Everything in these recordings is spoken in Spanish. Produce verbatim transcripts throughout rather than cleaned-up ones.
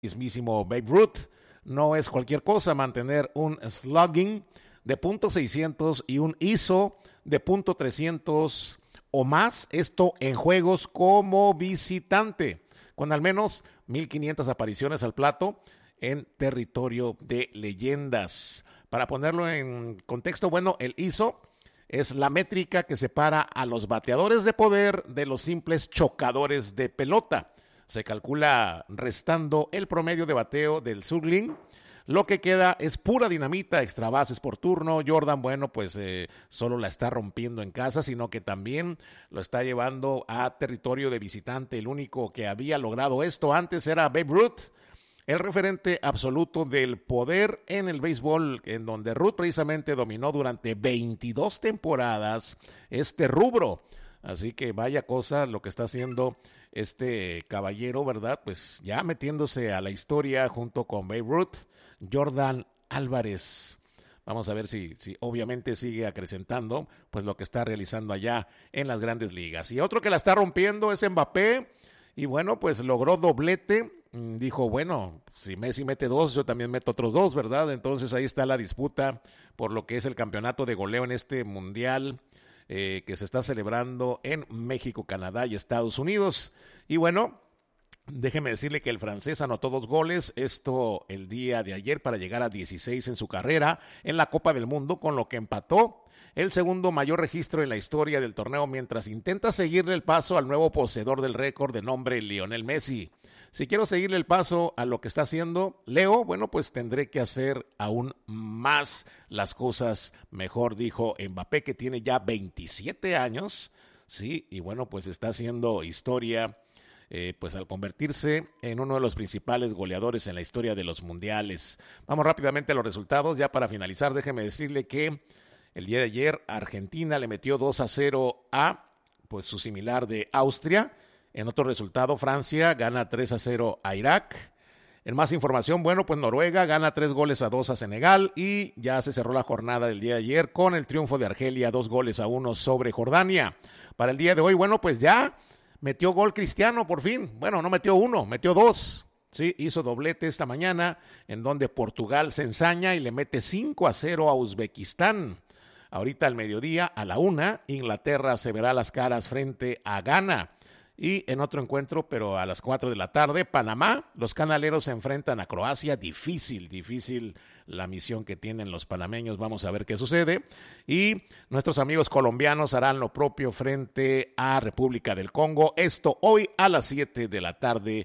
mismísimo Babe Ruth. No es cualquier cosa mantener un slugging de punto seiscientos y un I S O de punto trescientos o más, esto en juegos como visitante, con al menos mil quinientas apariciones al plato en territorio de leyendas. Para ponerlo en contexto, bueno, el I S O es la métrica que separa a los bateadores de poder de los simples chocadores de pelota. Se calcula restando el promedio de bateo del slugging. Lo que queda es pura dinamita, extra bases por turno. Jordan, bueno, pues eh, solo la está rompiendo en casa, sino que también lo está llevando a territorio de visitante. El único que había logrado esto antes era Babe Ruth, el referente absoluto del poder en el béisbol, en donde Ruth precisamente dominó durante veintidós temporadas este rubro. Así que vaya cosa lo que está haciendo este caballero, ¿verdad? Pues ya metiéndose a la historia junto con Babe Ruth, Jordan Álvarez. Vamos a ver si, si obviamente sigue acrecentando pues lo que está realizando allá en las grandes ligas. Y otro que la está rompiendo es Mbappé. Y bueno, pues logró doblete. Dijo, bueno, si Messi mete dos, yo también meto otros dos, ¿verdad? Entonces ahí está la disputa por lo que es el campeonato de goleo en este mundial eh, que se está celebrando en México, Canadá y Estados Unidos. Y bueno, déjeme decirle que el francés anotó dos goles, esto el día de ayer, para llegar a dieciséis en su carrera en la Copa del Mundo, con lo que empató el segundo mayor registro en la historia del torneo, mientras intenta seguirle el paso al nuevo poseedor del récord de nombre Lionel Messi. Si quiero seguirle el paso a lo que está haciendo Leo, bueno, pues tendré que hacer aún más las cosas mejor, dijo Mbappé, que tiene ya veintisiete años, sí, y bueno, pues está haciendo historia, eh, pues al convertirse en uno de los principales goleadores en la historia de los mundiales. Vamos rápidamente a los resultados, ya para finalizar, déjeme decirle que el día de ayer Argentina le metió dos a cero a pues su similar de Austria. En otro resultado, Francia gana tres a cero a Irak. En más información, bueno, pues Noruega gana tres goles a dos a Senegal y ya se cerró la jornada del día de ayer con el triunfo de Argelia, dos goles a uno sobre Jordania. Para el día de hoy, bueno, pues ya metió gol Cristiano por fin. Bueno, no metió uno, metió dos. Sí, hizo doblete esta mañana en donde Portugal se ensaña y le mete cinco a cero a Uzbekistán. Ahorita al mediodía, a la una, Inglaterra se verá las caras frente a Ghana. Y en otro encuentro, pero a las cuatro de la tarde, Panamá, los canaleros se enfrentan a Croacia. Difícil, difícil la misión que tienen los panameños. Vamos a ver qué sucede. Y nuestros amigos colombianos harán lo propio frente a República del Congo. Esto hoy a las siete de la tarde,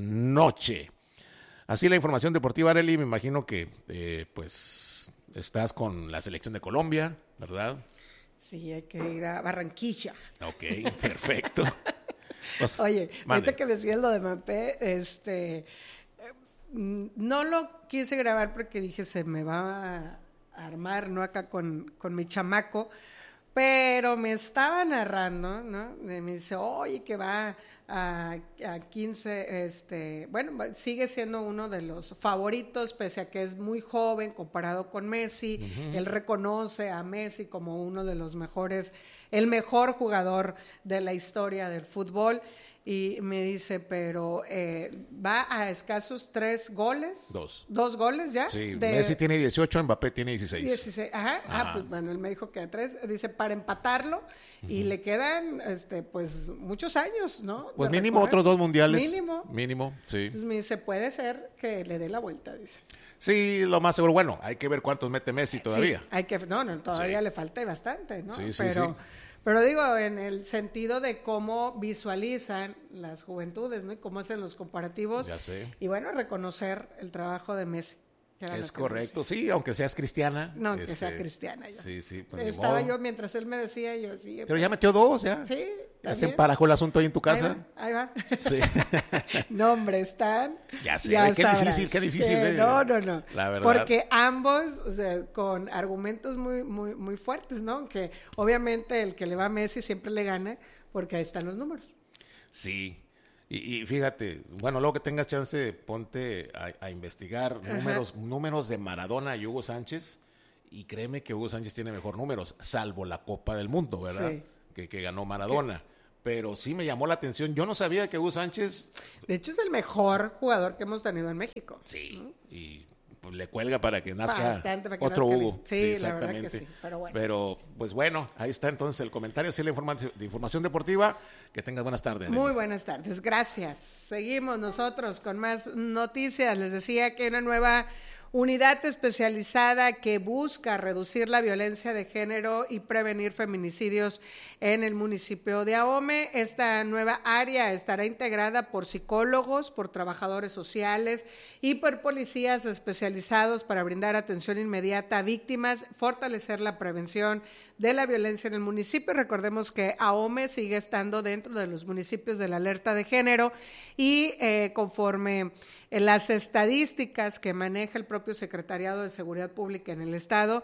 noche. Así la información deportiva, Arely. Me imagino que, eh, pues, estás con la selección de Colombia, ¿verdad? Sí, hay que ir a Barranquilla. Ok, perfecto. Pues, Oye, mande. Ahorita que decías lo de Mbappé, este, no lo quise grabar porque dije se me va a armar, ¿no? Acá con, con mi chamaco, pero me estaba narrando, ¿no? Me dice, oye, que va a, a quince, este, bueno, sigue siendo uno de los favoritos, pese a que es muy joven comparado con Messi. Uh-huh. Él reconoce a Messi como uno de los mejores, el mejor jugador de la historia del fútbol. Y me dice, pero eh, va a escasos tres goles. Dos. Dos goles ya. Sí, de... Messi tiene dieciocho, Mbappé tiene dieciséis. dieciséis, ajá. ajá. Ah, pues bueno, él me dijo que a tres. Dice, para empatarlo. Uh-huh. Y le quedan, este, pues, muchos años, ¿no? Pues de mínimo recorrer. Otros dos mundiales. Mínimo. Mínimo, sí. Entonces me dice, puede ser que le dé la vuelta, dice. Sí, lo más seguro. Bueno, hay que ver cuántos mete Messi todavía. Sí, hay que, no, no, todavía sí. Le falta bastante, ¿no? Sí, sí, pero, sí. Pero digo, en el sentido de cómo visualizan las juventudes, ¿no? Y cómo hacen los comparativos. Ya sé. Y bueno, reconocer el trabajo de Messi. Es correcto, sí, aunque seas cristiana. No, aunque este, sea cristiana. Yo. Sí, sí. Pues Estaba yo, mientras él me decía, yo sí. Pero pues, ya metió dos, ya. Sí. ¿Ya se emparajó el asunto ahí en tu casa? Ahí va. Ahí va. Sí. No, hombre, están. Ya sé, ya qué sabrás, difícil, qué difícil. Que, eh. No, no, no. La verdad. Porque ambos, o sea, con argumentos muy, muy, muy fuertes, ¿no? Que obviamente el que le va a Messi siempre le gana, porque ahí están los números. Sí. Y, y fíjate, bueno, luego que tengas chance, ponte a, a investigar números, números de Maradona y Hugo Sánchez, y créeme que Hugo Sánchez tiene mejor números, salvo la Copa del Mundo, ¿verdad? Sí. Que, que ganó Maradona. ¿Qué? pero sí me llamó la atención. Yo no sabía que Hugo Sánchez... De hecho, es el mejor jugador que hemos tenido en México. Sí, ¿no? Y pues, le cuelga para que nazca Bastante, para que otro nazca Hugo. Sí, sí, exactamente. La verdad que sí, pero bueno. Pero, pues bueno, ahí está entonces el comentario, sí, la informa- de información deportiva. Que tengas buenas tardes. Muy Denise. Buenas tardes, gracias. Seguimos nosotros con más noticias. Les decía que hay una nueva unidad especializada que busca reducir la violencia de género y prevenir feminicidios en el municipio de Ahome. Esta nueva área estará integrada por psicólogos, por trabajadores sociales y por policías especializados para brindar atención inmediata a víctimas, fortalecer la prevención de la violencia en el municipio. Recordemos que Ahome sigue estando dentro de los municipios de la alerta de género y eh, conforme en las estadísticas que maneja el propio Secretariado de Seguridad Pública en el Estado,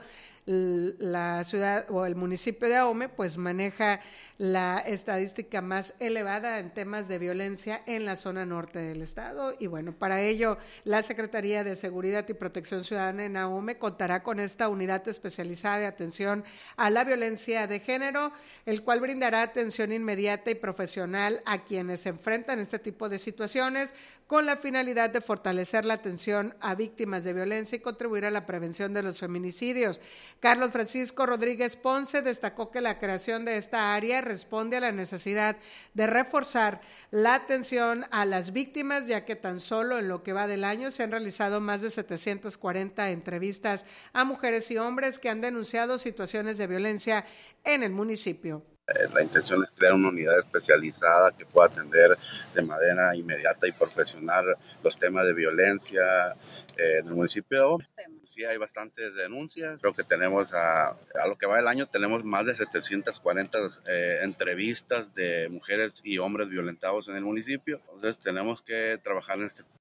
la ciudad o el municipio de Ahome pues maneja la estadística más elevada en temas de violencia en la zona norte del estado y bueno, para ello la Secretaría de Seguridad y Protección Ciudadana en Ahome contará con esta unidad especializada de atención a la violencia de género, el cual brindará atención inmediata y profesional a quienes se enfrentan a este tipo de situaciones con la finalidad de fortalecer la atención a víctimas de violencia y contribuir a la prevención de los feminicidios. Carlos Francisco Rodríguez Ponce destacó que la creación de esta área responde a la necesidad de reforzar la atención a las víctimas, ya que tan solo en lo que va del año se han realizado más de setecientas cuarenta entrevistas a mujeres y hombres que han denunciado situaciones de violencia en el municipio. La intención es crear una unidad especializada que pueda atender de manera inmediata y profesional los temas de violencia eh, en el municipio. Sí hay bastantes denuncias, creo que tenemos a, a lo que va del año tenemos más de setecientas cuarenta eh, entrevistas de mujeres y hombres violentados en el municipio, entonces tenemos que trabajar en este.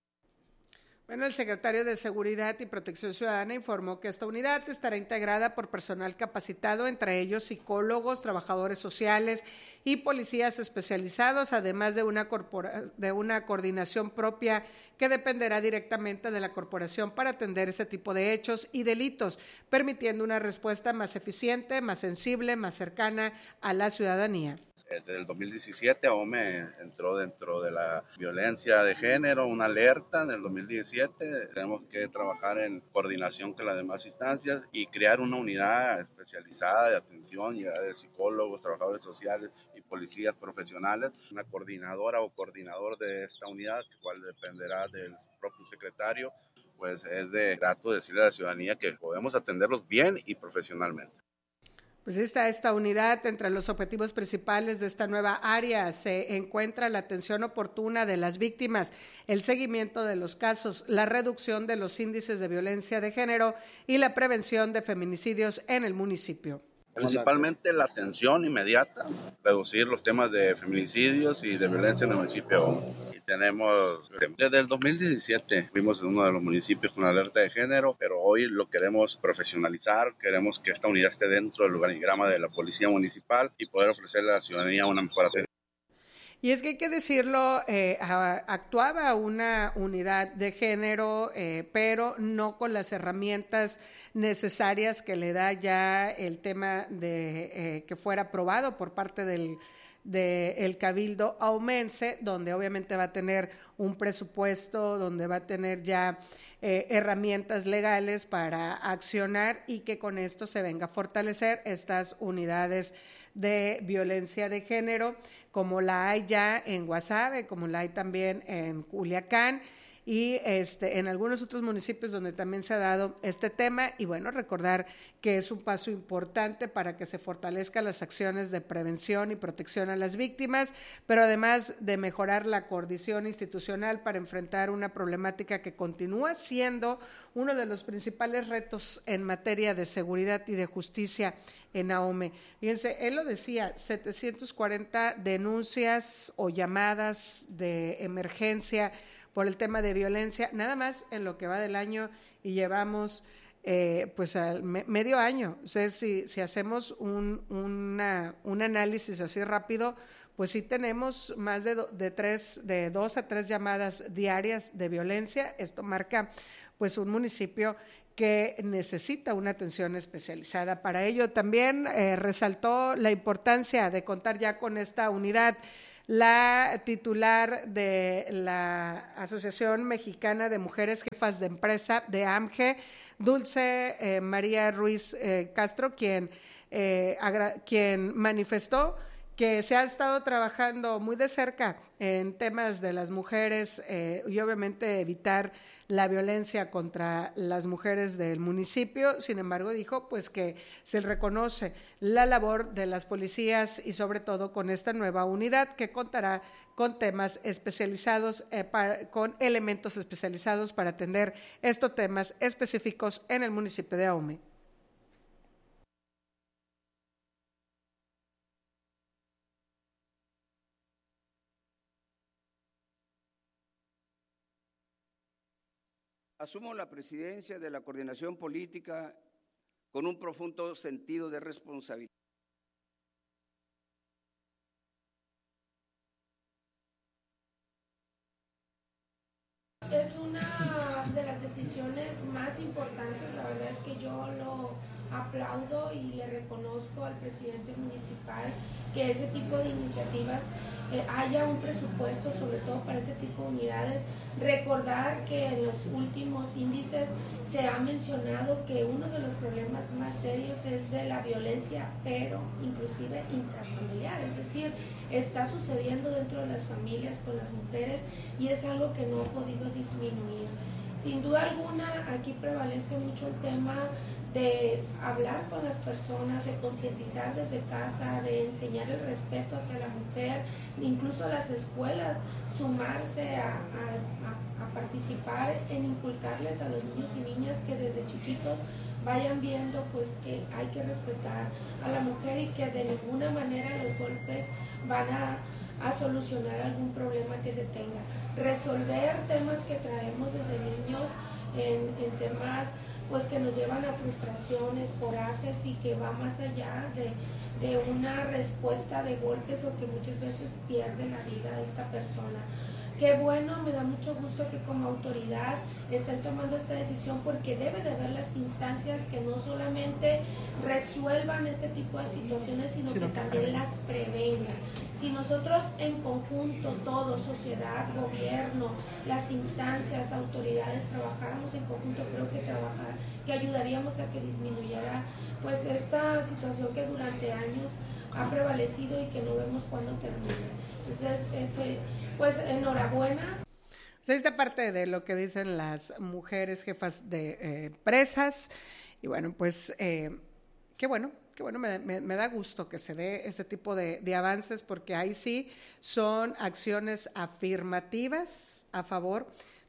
Bueno, el secretario de Seguridad y Protección Ciudadana informó que esta unidad estará integrada por personal capacitado, entre ellos psicólogos, trabajadores sociales y policías especializados, además de una, corpora, de una coordinación propia que dependerá directamente de la corporación para atender este tipo de hechos y delitos, permitiendo una respuesta más eficiente, más sensible, más cercana a la ciudadanía. Desde el dos mil diecisiete, Ahome entró dentro de la violencia de género, una alerta en el dos mil diecisiete. Tenemos que trabajar en coordinación con las demás instancias y crear una unidad especializada de atención, ya de psicólogos, trabajadores sociales y policías profesionales. Una coordinadora o coordinador de esta unidad, que cual dependerá del propio secretario, pues es de grato decirle a la ciudadanía que podemos atenderlos bien y profesionalmente. Pues está esta unidad. Entre los objetivos principales de esta nueva área se encuentra la atención oportuna de las víctimas, el seguimiento de los casos, la reducción de los índices de violencia de género y la prevención de feminicidios en el municipio. Principalmente la atención inmediata, reducir los temas de feminicidios y de violencia en el municipio. Y tenemos, desde el dos mil diecisiete fuimos en uno de los municipios con alerta de género, pero hoy lo queremos profesionalizar, queremos que esta unidad esté dentro del organigrama de la policía municipal y poder ofrecerle a la ciudadanía una mejor atención. Y es que hay que decirlo, eh, actuaba una unidad de género, eh, pero no con las herramientas necesarias que le da ya el tema de eh, que fuera aprobado por parte del de el Cabildo Ahumense, donde obviamente va a tener un presupuesto, donde va a tener ya eh, herramientas legales para accionar y que con esto se venga a fortalecer estas unidades de violencia de género, como la hay ya en Guasave, como la hay también en Culiacán y este, en algunos otros municipios donde también se ha dado este tema. Y bueno, recordar que es un paso importante para que se fortalezcan las acciones de prevención y protección a las víctimas, pero además de mejorar la coordinación institucional para enfrentar una problemática que continúa siendo uno de los principales retos en materia de seguridad y de justicia en Ahome. Fíjense, él lo decía, setecientas cuarenta denuncias o llamadas de emergencia por el tema de violencia, nada más en lo que va del año, y llevamos eh, pues al me, medio año. O sea, si, si hacemos un, una, un análisis así rápido, pues sí tenemos más de, do, de, tres, de dos a tres llamadas diarias de violencia. Esto marca pues un municipio que necesita una atención especializada. Para ello también eh, resaltó la importancia de contar ya con esta unidad. La titular de la Asociación Mexicana de Mujeres Jefas de Empresa de A M G E, Dulce eh, María Ruiz eh, Castro, quien, eh, agra- quien manifestó que se ha estado trabajando muy de cerca en temas de las mujeres eh, y obviamente evitar la violencia contra las mujeres del municipio. Sin embargo, dijo pues que se reconoce la labor de las policías y sobre todo con esta nueva unidad que contará con temas especializados, eh, para, con elementos especializados para atender estos temas específicos en el municipio de Ahome. Asumo la presidencia de la coordinación política con un profundo sentido de responsabilidad. Es una de las decisiones más importantes, la verdad es que yo lo aplaudo y le reconozco al presidente municipal que ese tipo de iniciativas eh, haya un presupuesto, sobre todo para ese tipo de unidades. Recordar que en los últimos índices se ha mencionado que uno de los problemas más serios es de la violencia, pero inclusive intrafamiliar, es decir, está sucediendo dentro de las familias con las mujeres y es algo que no ha podido disminuir. Sin duda alguna, aquí prevalece mucho el tema de hablar con las personas, de concientizar desde casa, de enseñar el respeto hacia la mujer, incluso a las escuelas, sumarse a, a, a participar en inculcarles a los niños y niñas que desde chiquitos vayan viendo pues que hay que respetar a la mujer y que de ninguna manera los golpes van a, a solucionar algún problema que se tenga. Resolver temas que traemos desde niños en, en temas pues que nos llevan a frustraciones, corajes y que va más allá de, de una respuesta de golpes o que muchas veces pierde la vida esta persona. Qué bueno, me da mucho gusto que como autoridad estén tomando esta decisión porque debe de haber las instancias que no solamente resuelvan este tipo de situaciones, sino que también las prevengan. Si nosotros en conjunto, todos, sociedad, gobierno, las instancias, autoridades, trabajáramos en conjunto, creo que trabajar, que ayudaríamos a que disminuyera pues esta situación que durante años ha prevalecido y que no vemos cuándo termina. Entonces, eh, fue, pues enhorabuena. O sea, esta parte de lo que dicen las mujeres jefas de eh, presas, y bueno, pues eh, qué bueno, qué bueno, me, me, me da gusto que se dé este tipo de, de avances, porque ahí sí son acciones afirmativas a favor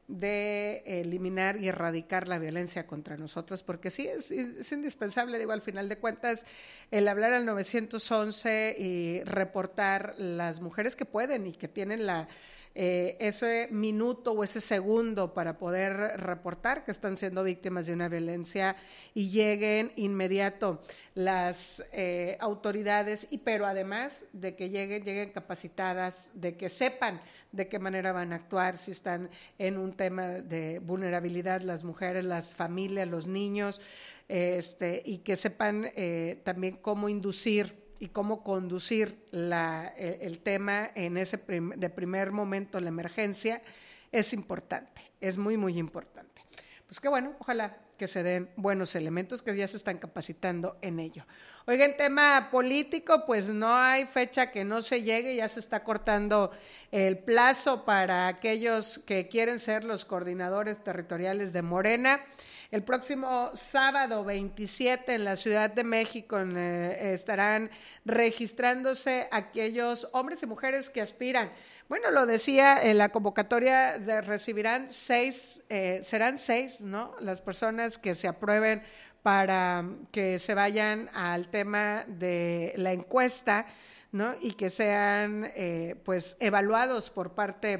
de eliminar y erradicar la violencia contra nosotros, porque sí es, es indispensable, digo, al final de cuentas, el hablar al nueve once y reportar las mujeres que pueden y que tienen la eh, ese minuto o ese segundo para poder reportar que están siendo víctimas de una violencia y lleguen inmediato las eh, autoridades, y pero además de que lleguen, lleguen capacitadas, de que sepan de qué manera van a actuar si están en un tema de vulnerabilidad las mujeres, las familias, los niños, este, y que sepan eh, también cómo inducir y cómo conducir la, el, el tema en ese prim, de primer momento, la emergencia, es importante, es muy, muy importante. Pues qué bueno, ojalá que se den buenos elementos, que ya se están capacitando en ello. Oiga, en tema político, pues no hay fecha que no se llegue, ya se está cortando el plazo para aquellos que quieren ser los coordinadores territoriales de Morena. El próximo sábado veintisiete en la Ciudad de México eh, estarán registrándose aquellos hombres y mujeres que aspiran. Bueno, lo decía en la convocatoria, de, recibirán seis, eh, serán seis, ¿no? Las personas que se aprueben para que se vayan al tema de la encuesta, ¿no? Y que sean, eh, pues, evaluados por parte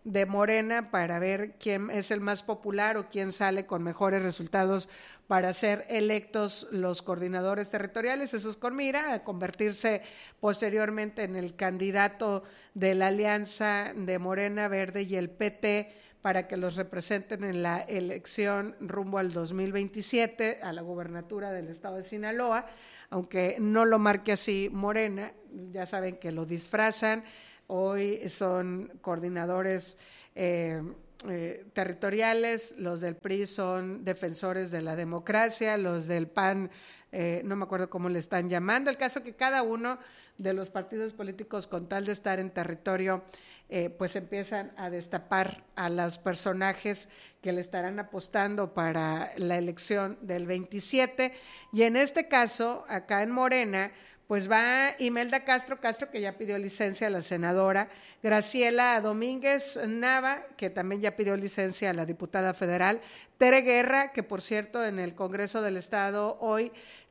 de Morena para ver quién es el más popular o quién sale con mejores resultados para ser electos los coordinadores territoriales. Eso es con mira a convertirse posteriormente en el candidato de la alianza de Morena, Verde y el P T para que los representen en la elección rumbo al dos mil veintisiete a la gobernatura del estado de Sinaloa, aunque no lo marque así Morena, ya saben que lo disfrazan. Hoy son coordinadores eh, eh, territoriales, los del P R I son defensores de la democracia, los del P A N, eh, no me acuerdo cómo le están llamando. El caso que cada uno de los partidos políticos, con tal de estar en territorio, eh, pues empiezan a destapar a los personajes que le estarán apostando para la elección del veintisiete. Y en este caso, acá en Morena, pues va Imelda Castro Castro, que ya pidió licencia a la senadora, Graciela Domínguez Nava, que también ya pidió licencia a la diputada federal, Tere Guerra, que por cierto en el Congreso del Estado hoy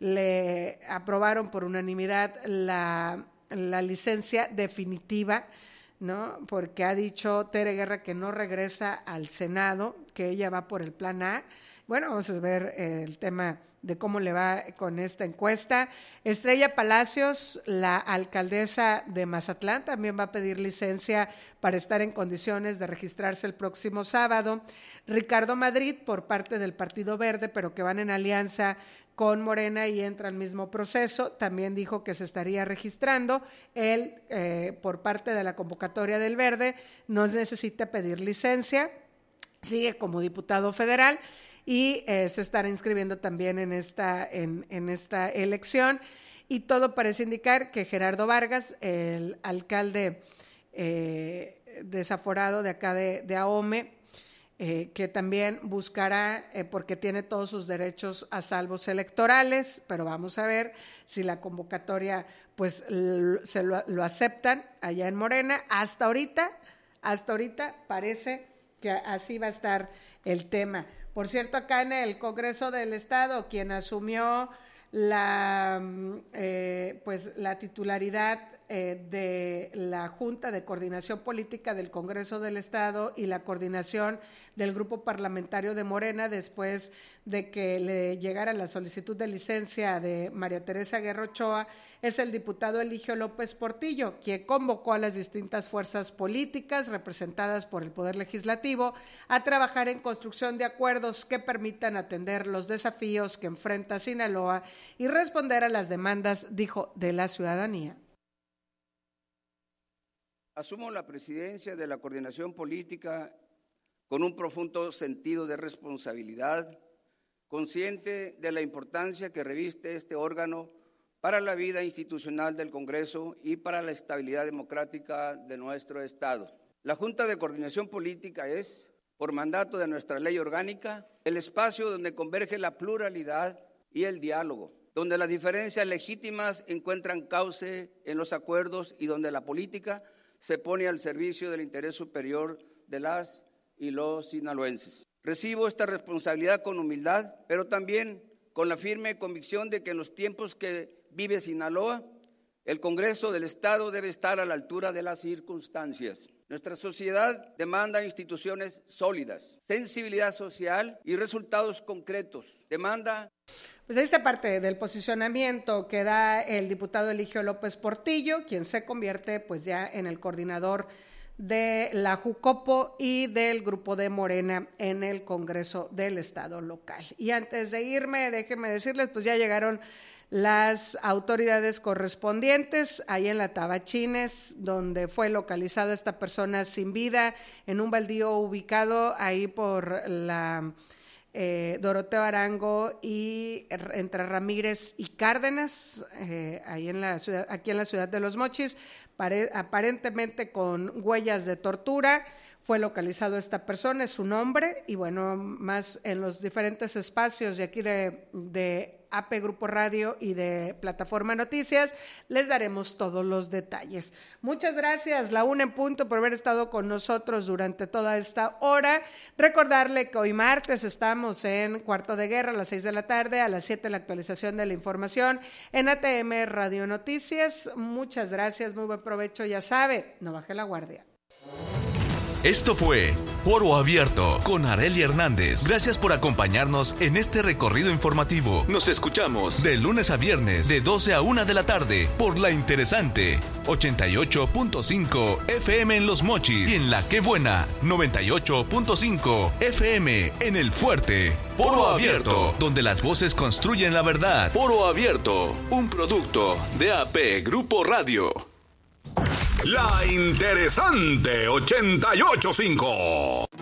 le aprobaron por unanimidad la, la licencia definitiva, ¿no? Porque ha dicho Tere Guerra que no regresa al Senado, que ella va por el plan A. Bueno, vamos a ver eh, el tema de cómo le va con esta encuesta. Estrella Palacios, la alcaldesa de Mazatlán, también va a pedir licencia para estar en condiciones de registrarse el próximo sábado. Ricardo Madrid, por parte del Partido Verde, pero que van en alianza con Morena y entra al mismo proceso, también dijo que se estaría registrando. Él, eh, por parte de la convocatoria del Verde, no necesita pedir licencia, sigue como diputado federal y eh, se estará inscribiendo también en esta, en, en esta elección, y todo parece indicar que Gerardo Vargas, el alcalde eh, desaforado de acá de, de Ahome, eh, que también buscará, eh, porque tiene todos sus derechos a salvos electorales, pero vamos a ver si la convocatoria pues l- se lo, lo aceptan allá en Morena. Hasta ahorita, hasta ahorita parece que así va a estar el tema. Por cierto, acá en el Congreso del Estado, quien asumió la, eh, pues, la titularidad eh, de la Junta de Coordinación Política del Congreso del Estado y la coordinación del Grupo Parlamentario de Morena, después de que le llegara la solicitud de licencia de María Teresa Guerra Ochoa, es el diputado Eligio López Portillo, quien convocó a las distintas fuerzas políticas representadas por el Poder Legislativo a trabajar en construcción de acuerdos que permitan atender los desafíos que enfrenta Sinaloa y responder a las demandas, dijo, de la ciudadanía. Asumo la presidencia de la Coordinación Política con un profundo sentido de responsabilidad, consciente de la importancia que reviste este órgano para la vida institucional del Congreso y para la estabilidad democrática de nuestro Estado. La Junta de Coordinación Política es, por mandato de nuestra ley orgánica, el espacio donde converge la pluralidad y el diálogo, donde las diferencias legítimas encuentran cauce en los acuerdos y donde la política se pone al servicio del interés superior de las y los sinaloenses. Recibo esta responsabilidad con humildad, pero también con la firme convicción de que en los tiempos que vive Sinaloa, el Congreso del Estado debe estar a la altura de las circunstancias. Nuestra sociedad demanda instituciones sólidas, sensibilidad social y resultados concretos. Demanda... Pues esta parte del posicionamiento que da el diputado Eligio López Portillo, quien se convierte pues ya en el coordinador de la Jucopo y del grupo de Morena en el Congreso del Estado local. Y antes de irme, déjenme decirles, pues ya llegaron las autoridades correspondientes ahí en la Tabachines, donde fue localizada esta persona sin vida en un baldío ubicado ahí por la eh, Doroteo Arango y entre Ramírez y Cárdenas, eh, ahí en la ciudad, aquí en la ciudad de Los Mochis, pare, aparentemente con huellas de tortura. Fue localizado esta persona, es su nombre, y bueno, más en los diferentes espacios de aquí de, de A P Grupo Radio y de Plataforma Noticias, les daremos todos los detalles. Muchas gracias, la una en punto, por haber estado con nosotros durante toda esta hora. Recordarle que hoy martes estamos en Cuarto de Guerra a las seis de la tarde, a las siete la actualización de la información en A T M Radio Noticias. Muchas gracias, muy buen provecho, ya sabe, no baje la guardia. Esto fue Foro Abierto con Arely Hernández. Gracias por acompañarnos en este recorrido informativo. Nos escuchamos de lunes a viernes de doce a una de la tarde por La Interesante ochenta y ocho punto cinco F M en Los Mochis y en La Qué Buena noventa y ocho punto cinco F M en El Fuerte. Foro Abierto, donde las voces construyen la verdad. Foro Abierto, un producto de A P Grupo Radio. La Interesante ochenta y ocho punto cinco.